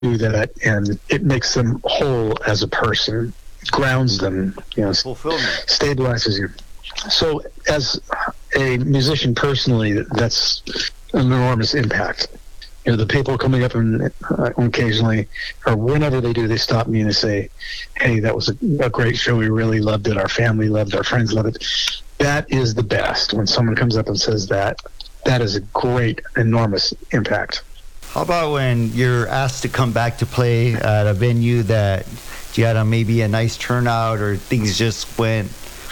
do that, and it makes them whole as a person, grounds them, Fulfillment. stabilizes you. So as a musician personally, that's an enormous impact. The people coming up and occasionally, or whenever they do, they stop me and they say, hey, that was a great show. We really loved it. Our family loved it. Our friends loved it. That is the best. When someone comes up and says that, that is a great, enormous impact. How about when you're asked to come back to play at a venue that you had maybe a nice turnout or things just went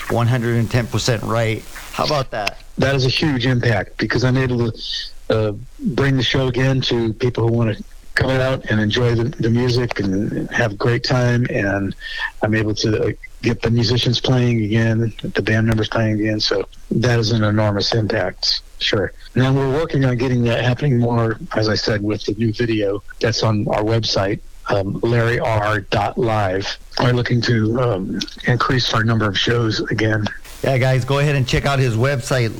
110% right? How about that? That is a huge impact because I'm able to bring the show again to people who want to come out and enjoy the music and have a great time, and I'm able to get the musicians playing again, the band members playing again. So that is an enormous impact, sure. Now we're working on getting that happening more, as I said, with the new video that's on our website, LarryR.live. We're looking to increase our number of shows again. Yeah, guys, go ahead and check out his website,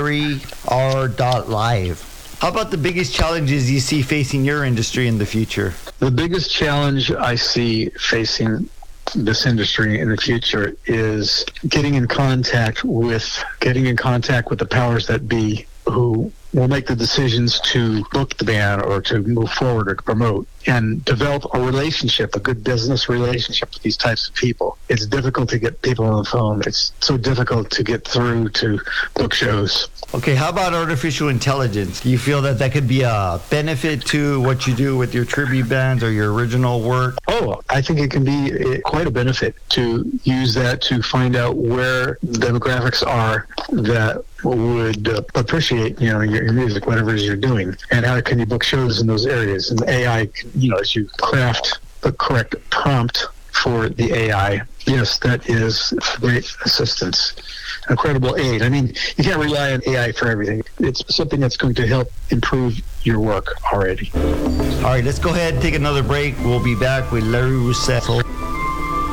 LarryR.live. How about the biggest challenges you see facing your industry in the future? The biggest challenge I see facing this industry in the future is getting in contact with the powers that be, who will make the decisions to book the band or to move forward or to promote, and develop a relationship, a good business relationship with these types of people. It's difficult to get people on the phone. It's so difficult to get through to book shows. Okay, how about artificial intelligence? Do you feel that could be a benefit to what you do with your tribute bands or your original work? Oh, I think it can be quite a benefit to use that to find out where demographics are that would appreciate, your music, whatever it is you're doing, and how can you book shows in those areas. And AI, as you craft the correct prompt for the AI, yes, that is great assistance, incredible aid. I mean, you can't rely on AI for everything. It's something that's going to help improve your work already. All right, let's go ahead and take another break. We'll be back with Larry Roussel.